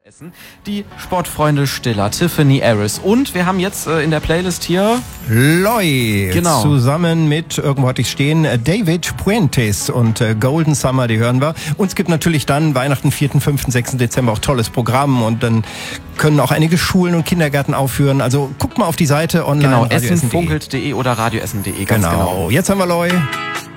Die Sportfreunde Stiller, Tiffany Harris. Und wir haben jetzt in der Playlist hier Loi, genau, zusammen mit, irgendwo hatte ich stehen, David Puentes und Golden Summer, die hören wir. Und es gibt natürlich dann Weihnachten, 4., 5., 6. Dezember auch tolles Programm und dann können auch einige Schulen und Kindergärten aufführen. Also guckt mal auf die Seite online. Genau, essenfunkelt.de oder radioessen.de, ganz genau. Jetzt haben wir Loi.